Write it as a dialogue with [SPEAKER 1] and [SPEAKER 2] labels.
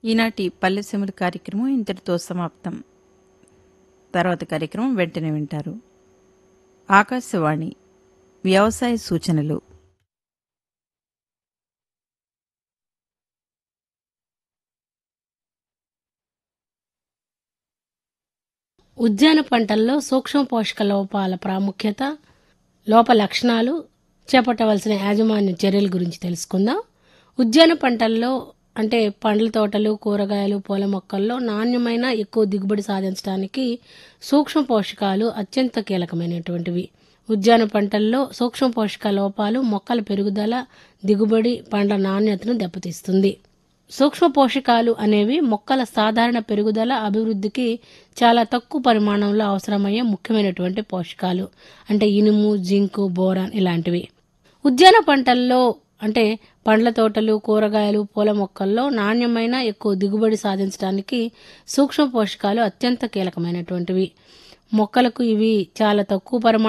[SPEAKER 1] ఈనాటి పల్లెసెములు కార్యక్రమం ఇంతటితో సమాప్తం. తర్వాత కార్యక్రమం వెంటనే వింటారు. ఆకాశవాణి వ్యవసాయ సూచనలు.
[SPEAKER 2] ఉద్యాన పంటల్లో సూక్ష్మ పోషక లోపాల ప్రాముఖ్యత, లోప లక్షణాలు, చేపట్టవలసిన యాజమాన్య చర్యల గురించి తెలుసుకుందాం. ఉద్యాన పంటల్లో అంటే పండ్ల తోటలు, కూరగాయలు, పూల మొక్కల్లో నాణ్యమైన ఎక్కువ దిగుబడి సాధించడానికి సూక్ష్మ పోషకాలు అత్యంత కీలకమైనటువంటివి. ఉద్యాన పంటల్లో సూక్ష్మ పోషక లోపాలు మొక్కల పెరుగుదల, దిగుబడి, పండ్ల నాణ్యతను దెబ్బతీస్తుంది. సూక్ష్మ పోషకాలు అనేవి మొక్కల సాధారణ పెరుగుదల, అభివృద్ధికి చాలా తక్కువ పరిమాణంలో అవసరమయ్యే ముఖ్యమైనటువంటి పోషకాలు. అంటే ఇనుము, జింకు, బోరాన్ ఇలాంటివి. ఉద్యాన పంటల్లో అంటే పండ్ల తోటలు, కూరగాయలు, పూల మొక్కల్లో నాణ్యమైన ఎక్కువ దిగుబడి సాధించడానికి సూక్ష్మ పోషకాలు అత్యంత కీలకమైనటువంటివి. మొక్కలకు ఇవి చాలా తక్కువ పరిమాణం